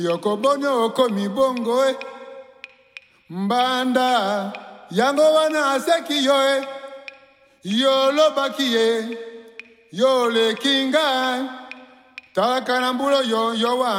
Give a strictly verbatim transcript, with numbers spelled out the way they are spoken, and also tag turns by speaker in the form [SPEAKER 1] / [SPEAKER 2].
[SPEAKER 1] Yokobonyo komi bongo e mbanda yango wana aseki yo e yo lobaki e yo le kinga talakanambulo yo yo wa